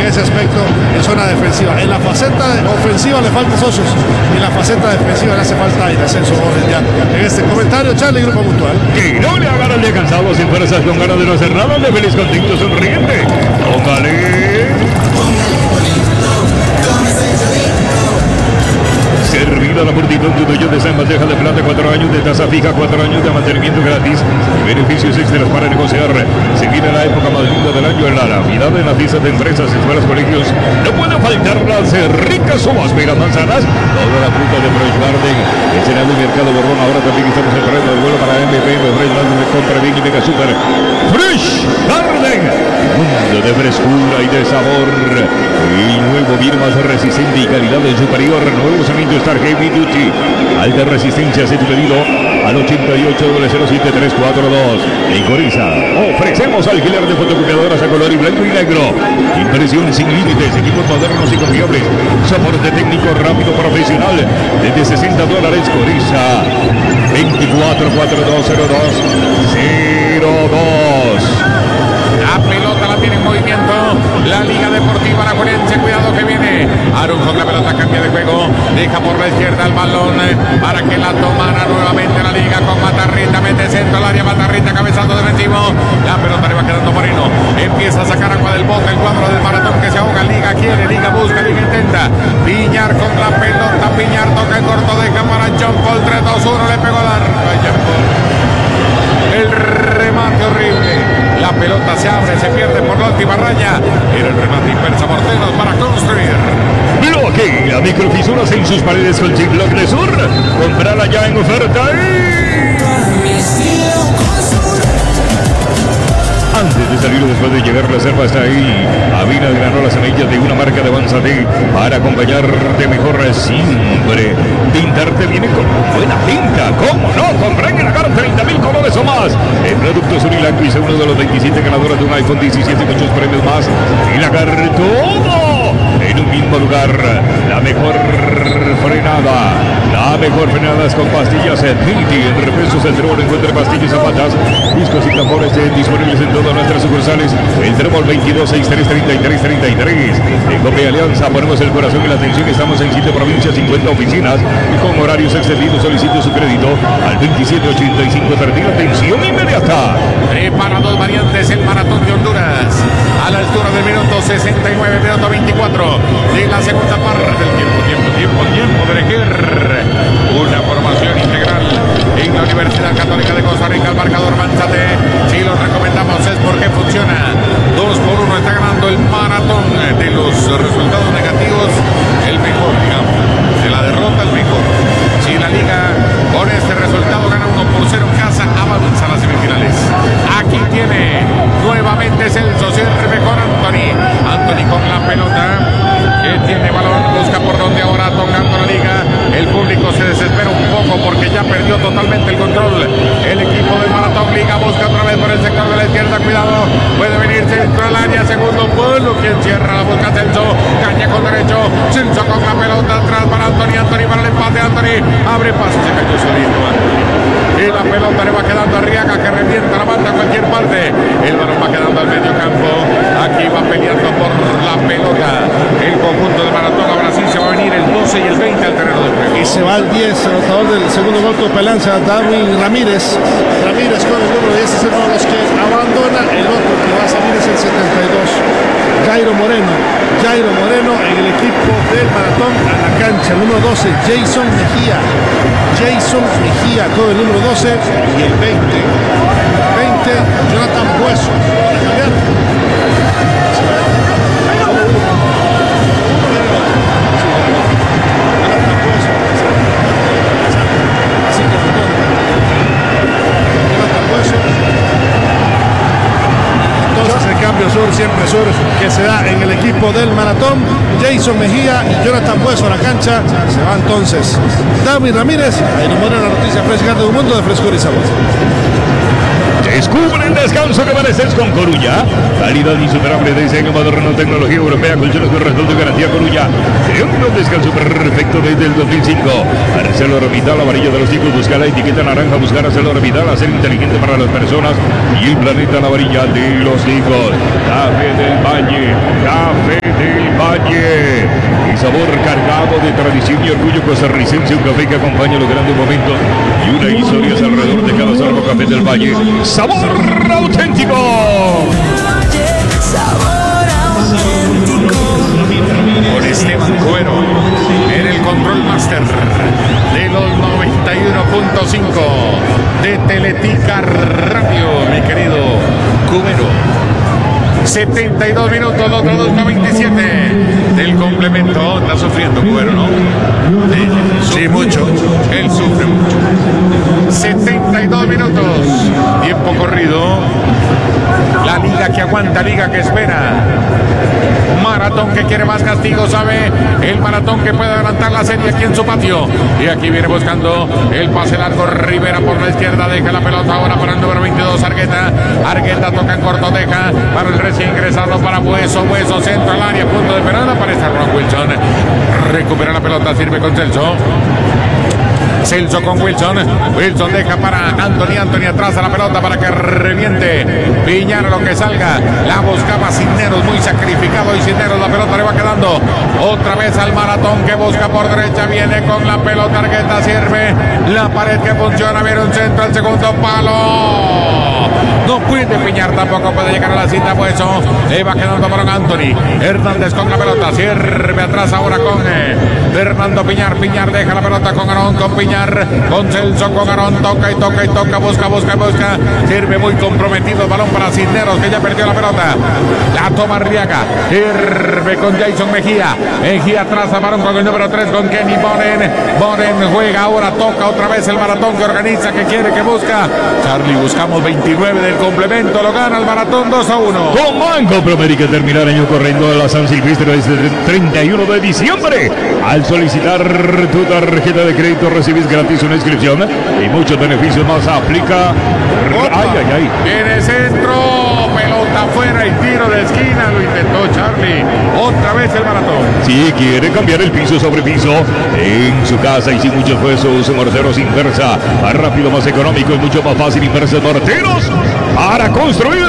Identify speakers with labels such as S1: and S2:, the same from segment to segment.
S1: en ese aspecto en zona defensiva. En la faceta ofensiva le falta socios, y en la faceta defensiva le hace falta aire. Ascenso Borges ya en este comentario. Charlie, Grupo Mutual.
S2: Que no le hagan al día cansado, sin fuerzas, con ganas de no hacer nada, de feliz, contento, sonriente. Póngale. Servida la multitud de San bandeja de plata, 4 años de tasa fija, 4 años de mantenimiento gratis, beneficios extras para negociar. Se viene la época más linda del año en la Navidad, en las fiestas de empresas, escuelas, colegios. No puede faltar las ricas uvas, peras, manzanas, toda la fruta de Fresh Garden. El Senado y Mercado Borbón, ahora también estamos en terreno de vuelo para MP, Fresh Garden de compra bien y mega super. Fresh Garden, mundo de frescura y de sabor. Y nuevo vino más resistente y calidad superior, nuevo cemento Star Heavy Duty, alta resistencia. Se tu pedido al 88-007-342. En Coriza ofrecemos alquiler de fotocopiadoras a color y blanco y negro, impresión sin límites, equipos modernos y confiables, soporte técnico rápido profesional desde $60. Coriza 24-4202-02.
S3: La pelota la tiene en movimiento la Liga Deportiva Alajuelense. Cuidado que viene Aaron con la pelota, cambia de juego, deja por la izquierda el balón para que la tomara nuevamente la Liga con Matarrita. Mete centro al área, Matarrita, cabezazo defensivo. La pelota le va quedando Moreno, empieza a sacar agua del bote el cuadro del Maratón que se ahoga. Liga quiere, Liga busca, Liga intenta. Piñar con la pelota, Piñar toca el corto, deja para John Paul. 3-2-1, le pegó al arco a John Paul. El remate horrible. La pelota se abre, se pierde por la última raya. Era el remate inversa Morteros para construir.
S2: Bloque a microfisuras en sus paredes con G-Block de Sur. Comprala ya en oferta. Antes de salir o después de llegar, la reserva está ahí. Avina granó las semillas de una marca de Avanzate para acompañarte mejor siempre. Pintarte viene con buena pinta. ¿Cómo no? Compren en la cara 30,000 colores o más. El producto es Unilanco y es uno de los 27 ganadores de un iPhone 17 y muchos premios más. Y la cara todo en un mismo lugar. La mejor frenada. La mejor frenada es con pastillas Infinity. En repuestos del Trébol encuentra pastillas, zapatas, discos y tambores disponibles en todas nuestras sucursales. El Trébol 22633333. En Copia Alianza ponemos el corazón y la atención. Estamos en 7 provincias, 50 oficinas y con horarios extendidos. Solicite su crédito al 2785. Termina atención inmediata.
S3: Prepara dos variantes el Maratón de Honduras. A la altura del minuto 69, minuto 24 de la segunda parte del tiempo de elegir una formación integral en la Universidad Católica de Costa Rica. El marcador Manzate, si lo recomendamos es porque funciona. 2-1 está ganando el Maratón. De los resultados negativos, el mejor, digamos. De la derrota, el mejor. Si la Liga con este resultado gana 1-0 en casa, avanza a las semifinales. Aquí tiene nuevamente Celso, siempre mejor Anthony. Anthony con la pelota, que tiene balón, busca por donde ahora tocando la Liga. El público se desespera un poco porque ya perdió totalmente el control. El equipo del Maratón. Liga busca otra vez por el sector de la izquierda, cuidado, puede venir centro al área, segundo pueblo, quien cierra la busca Celso, caña con derecho, Celso con la pelota atrás para Anthony, Anthony para el empate, Anthony abre paso, se cayó solito y la pelota le va quedando a Arriaga, que revienta la banda a cualquier parte. El balón va quedando al medio campo. Aquí va peleando por la pelota el conjunto de Maratón. Ahora sí se va a venir el 12 y el 20 al terreno de juego.
S1: Y se va el 10, anotador del segundo gol con Pelanza, Darwin Ramírez. Ramírez con el número 10 es uno de los que abandona. El otro que va a salir es el 72, Jairo Moreno en el equipo del Maratón. A la cancha, el número 12, Jason Mejía con el número 12 y el 20, Jonathan Bueso. Para cambiar. Así que Jonathan Bueso. Entonces el cambio siempre sur, que se da en el equipo del Maratón. Jason Mejía y Jonathan Bueso a la cancha. Se va entonces David Ramírez. Ahí nos muere la noticia fresca de un mundo de frescura y sabor.
S2: Descubre el descanso que mereces con Coruña. Calidad insuperable, diseño moderno, tecnología europea, colchones con respaldo y garantía. Coruña, creando un descanso perfecto desde el 2005. ArcelorMittal, la varilla de los chicos, busca la etiqueta naranja, buscar ArcelorMittal, hacer inteligente para las personas y el planeta, la varilla de los chicos. Café del Valle, café Valle. Y sabor cargado de tradición y orgullo costarricense. Un café que acompaña los grandes momentos y una historia alrededor de cada sorbo. Café del Valle. ¡Sabor auténtico!
S3: Con Esteban Cubero en el Control Master de los 91.5 de Teletica Radio, mi querido Cubero. 72 minutos, los productos 27 del complemento. Está sufriendo Cubero, ¿no? Sí, mucho. Él sufre mucho. 72 minutos, tiempo corrido. La liga que aguanta, liga que espera. Maratón que quiere más castigo, sabe el Maratón que puede adelantar la serie aquí en su patio. Y aquí viene buscando el pase largo. Rivera por la izquierda, deja la pelota ahora para el número 22, Argueta. Argueta toca en corto, deja para el recién ingresado, para Bueso. Bueso centro al área, punto de penal, aparece Ron Wilson. Recupera la pelota, sirve con Celso. Celso con Wilson. Wilson deja para Anthony. Anthony atrás a la pelota para que reviente. Piñar lo que salga. La buscaba Cisneros, muy sacrificado. Y Cisneros, la pelota le va quedando. Otra vez al Maratón que busca por derecha. Viene con la pelota. Argueta sirve. La pared que funciona. Viene un centro al segundo palo. No puede Piñar, tampoco puede llegar a la cinta. Pues eso le va quedando para Anthony. Hernández con la pelota. Sirve atrás ahora con Fernando Piñar. Piñar deja la pelota con Arón, con Piñar. Con Celso, con Arón, toca y toca y toca, busca. Sirve muy comprometido el balón para Cisneros, que ya perdió la pelota. La toma Arriaga. Sirve con Jason Mejía. Mejía atrás a balón con el número 3, con Kenny Boren. Boren juega ahora, toca otra vez el Maratón que organiza, que quiere, que busca. Charlie, buscamos 29 del complemento, lo gana el Maratón 2-1.
S2: Con Banco Promérica termina el año corriendo de la San Silvestre desde el 31 de diciembre. Al solicitar tu tarjeta de crédito recibes gratis una inscripción y muchos beneficios más. Aplica. Ay.
S3: Viene centro, pelota afuera y tiro de esquina. Lo intentó Charlie. Otra vez el Maratón.
S2: Si quiere cambiar el piso sobre piso en su casa y sin mucho esfuerzo, use Morteros Inversa. Más rápido, más económico y mucho más fácil. Inversa Morteros para construir.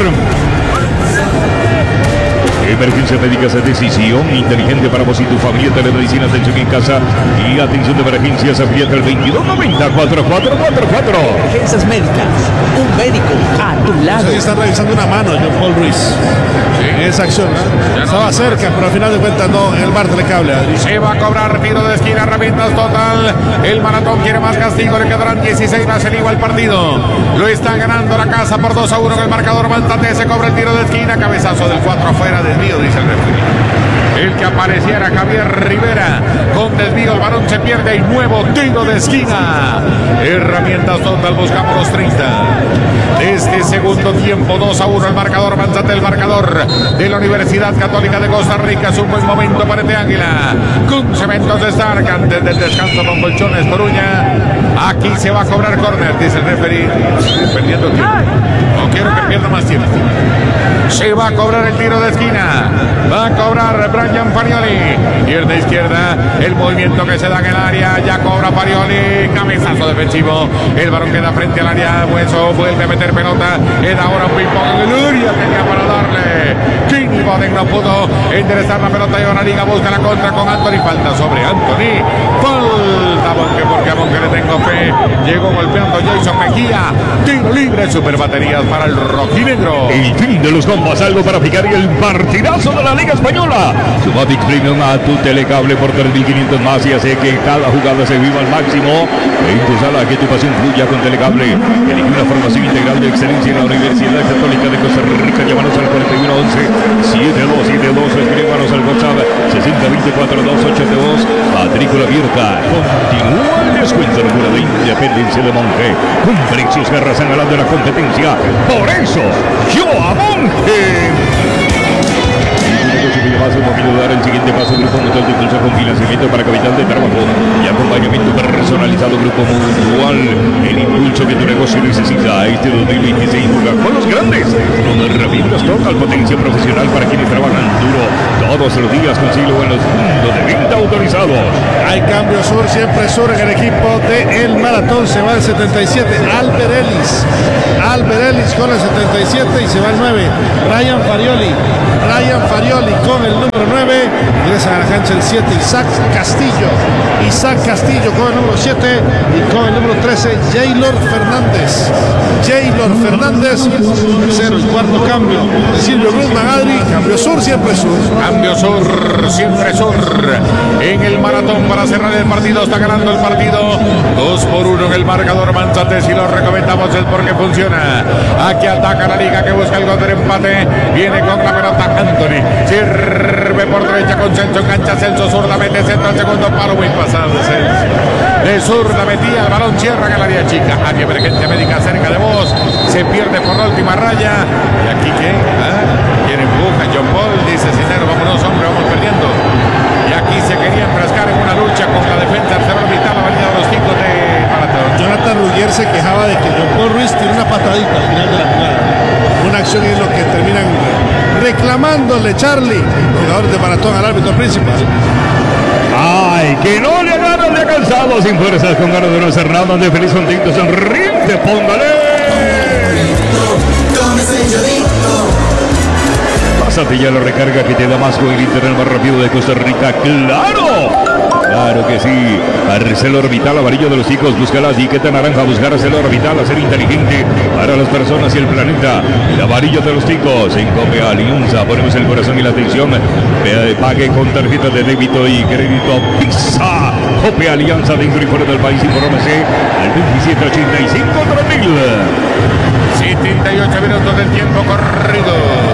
S2: Emergencia médica es decisión inteligente para vos y tu familia. Telemedicina, atención en casa y atención de emergencias. Aprieta el 2290-4444.
S4: Emergencias médicas, un médico a tu lado.
S1: Sí, está revisando una mano John Paul Ruiz. Sí. En esa acción, ¿eh? Estaba cerca, pero al final de cuentas no, el bar le cable.
S3: Se va a cobrar tiro de esquina, herramientas total. El Maratón quiere más castigo, le quedarán 16 más el igual partido. Lo está ganando la casa por 2-1 en el marcador. Mantate, se cobra el tiro de esquina, cabezazo del 4 afuera, desvío, dice el referee. El que apareciera Javier Rivera con desvío, el balón se pierde y nuevo tiro de esquina. Herramientas total, buscamos los 30. Este segundo tiempo, 2-1 el marcador. Manzate, el marcador de la Universidad Católica de Costa Rica. Es un buen momento para este Águila. Con Cementos de Stark antes del descanso con Colchones Coruña. Aquí se va a cobrar córner, dice el referee. Perdiendo tiempo. No quiero que pierda más tiempo. Se va a cobrar el tiro de esquina. Va a cobrar Brian Farioli. Pierna izquierda. El movimiento que se da en el área. Ya cobra Farioli. Cabezazo defensivo. El balón queda frente al área. Hueso vuelve a meter pelota. Era ahora un ping-pong en el área. Tenía para darle. Kenny Boden no pudo enderezar la pelota. Y ahora Liga busca la contra con Anthony. Falta sobre Anthony. Falta Bonque, porque a Bonque le tengo fe. Llegó golpeando Jason Mejía. Tiro libre. Super baterías para el rojinegro.
S2: El fin de los compas, algo para picar y el partidazo de la Liga Española. Sumatic Premium a tu telecable por 3.500 más y hace que cada jugada se viva al máximo. En tu sala, que tu pasión fluya con telecable. Elige una formación integral de excelencia en la Universidad Católica de Costa Rica. Llámanos al 4111-7272. Escríbanos al WhatsApp 6024-282. Matrícula abierta. Continúa el descuento locura de Independencia de Monje. Con precios que arrasan ganando la competencia. Por eso, yo a Monje. Vas a dar el siguiente paso. Grupo Mutual de Impulso con financiamiento para capital de trabajo y acompañamiento personalizado. Grupo Mutual, el impulso que tu negocio necesita. Este 2026 juega con los grandes. Con herramientas total, potencia profesional para quienes trabajan duro. todos los días consigo en los puntos de venta autorizados.
S1: Hay cambio sur, siempre sur en el equipo del maratón. Se va el 77, Albert Ellis con el 77 y se va el 9, Ryan Farioli con el número 9. Ingresa a la cancha el 7, Isaac Castillo con el número 7 y con el número 13, Jaylor Fernández. Tercero y cuarto cambio de Silvio Cruz Magadri. Cambio sur, siempre sur.
S3: Cambio sur, siempre sur. En el maratón para cerrar el partido, está ganando el partido 2-1 en el marcador Manzate. Si lo recomendamos es porque funciona. Aquí ataca la liga que busca el gol del empate. Viene con la pelota Anthony. Sirve por derecha con Celso. Engancha Celso, zurda, mete centro al segundo palo. Muy pasado Celso. De zurda metía el balón, cierra en el área chica. Área emergencia médica cerca de vos. Se pierde por la última raya. ¿Y aquí qué? ¿Quién empuja? John Paul dice Cisneros, vámonos hombre, vamos perdiendo. Y aquí se quería enfrascar en una lucha con la defensa ArcelorMittal, la avenida de los Ticos de maratón.
S1: Jonathan Ruggier se quejaba de que John Paul Ruiz tiene una patadita al final de la jugada. Una acción es lo que terminan reclamándole Charlie, jugador de maratón, al árbitro principal.
S2: Ay, que no le ganan de cansado, sin fuerzas, con ganas de no hacer nada, de feliz contento, sonriente, póngale. Pásate ya la recarga que te da más con el internet más rápido de Costa Rica. ¡Claro! Claro que sí. ArcelorMittal, amarillo de los hijos, busca la etiqueta naranja, buscar ArcelorMittal, hacer inteligente para las personas y el planeta. El amarillo de los ticos, en Cope Alianza, ponemos el corazón y la atención. Pague con tarjeta de débito y crédito Visa. Cope Alianza, dentro y fuera del país, infórmese al 2785-3000.
S3: 78 minutos del tiempo corrido.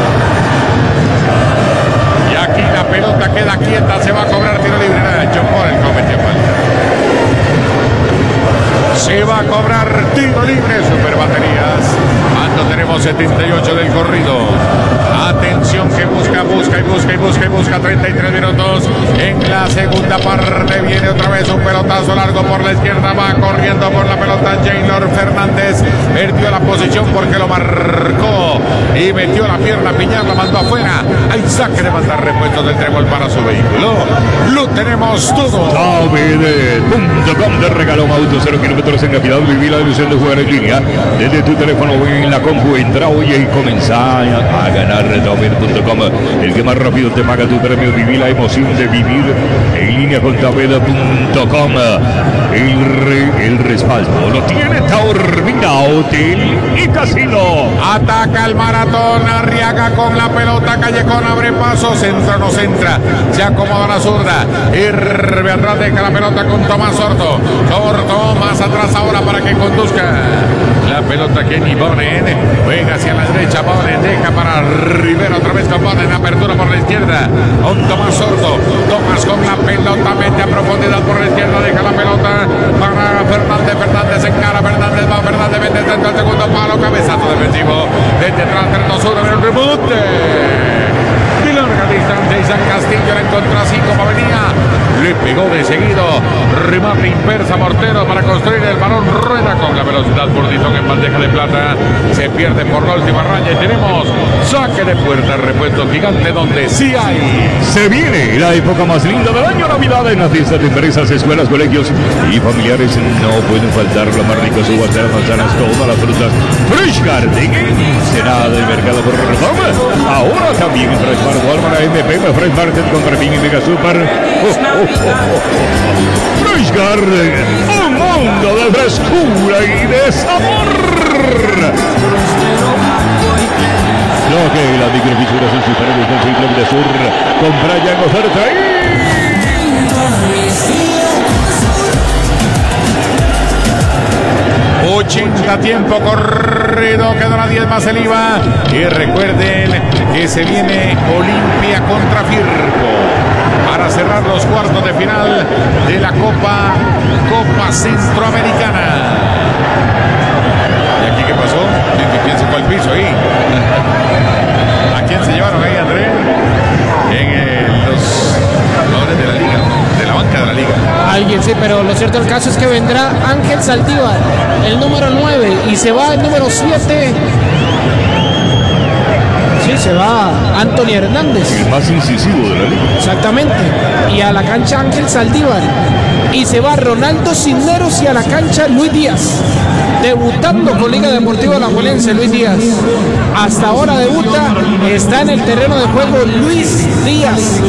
S3: Y aquí la pelota queda quieta, se va a cobrar tiro libre. John Paul el cometió mal. Se va a cobrar tiro libre, super baterías. Cuando tenemos 78 del corrido. Atención que busca 33 minutos. En la segunda parte viene otra vez un pelotazo largo por la izquierda. Va corriendo por la pelota Jaylor Fernández. Perdió la posición porque lo marcó y metió la pierna. Piñar la mandó afuera. Hay saque de mandar repuestos del trébol para su vehículo. Lo tenemos todo.
S2: Tabedet.com te regaló un auto 0 kilómetros en capital. Viví la ilusión de jugar en línea desde tu teléfono o en la compu. Entra hoy y comenzá a ganar. Tabedet.com, el que más rápido te paga tu premio. Viví la emoción de vivir en línea con Tabedet.com. El respaldo lo tiene Taormina Hotel y Casino.
S3: Ataca el maratón, Arriaga con la pelota, Callejón abre paso, centra, no centra, se acomoda la zurda, Irve atrás, deja la pelota con Tomás Sordo, más atrás ahora para que conduzca la pelota Kenny Bonen, juega hacia la derecha, Bonen deja para Rivera otra vez con Bonen, apertura por la izquierda, con Tomás Sordo, Tomás con la pelota, mete a profundidad por la izquierda, deja la pelota para Fernández encara, Fernández mete dentro del segundo palo, cabezazo defensivo, desde atrás, 3-2-1, viene el rebote. De larga distancia, Isaac Castillo la encontró así como venía. Le pegó de seguido. Remate inversa Mortero para construir el balón. Rueda con la velocidad Burdizón en bandeja de plata. Se pierde por la última raya y tenemos saque de puerta, repuesto gigante donde sí hay.
S2: Se viene la época más linda del año, Navidad, en las fiestas de empresas, escuelas, colegios y familiares. No pueden faltar las más ricas uvas, de las manzanas, todas las frutas. Fresh Garden, será del mercado por Roma. Ahora también en Fresh Market, Walmart, MPM, Fresh Market con Perfín y Mega Super. Fresh Garden, un mundo de frescura y de sabor. Lo que las microfisuras en sus paredes del ciclo de sur. Compra ya en oferta y...
S3: 80 tiempo corrido, quedó la 10 más el IVA. Y recuerden que se viene Olimpia contra Firpo para cerrar los cuartos de final de la Copa Centroamericana. ¿Y aquí qué pasó? ¿Quién se fue al piso ahí? ¿A quién se llevaron ahí, André? En los jugadores de la liga, de la banca de la liga.
S5: Alguien sí, pero lo cierto del caso es que vendrá Ángel Saldívar, el número 9, y se va el número 7. Sí, se va Anthony Hernández.
S2: El más incisivo de la liga.
S5: Exactamente. Y a la cancha Ángel Saldívar. Y se va Ronaldo Cisneros y a la cancha Luis Díaz. Debutando con Liga Deportiva Alajuelense, Luis Díaz. Hasta ahora debuta, está en el terreno de juego Luis Díaz.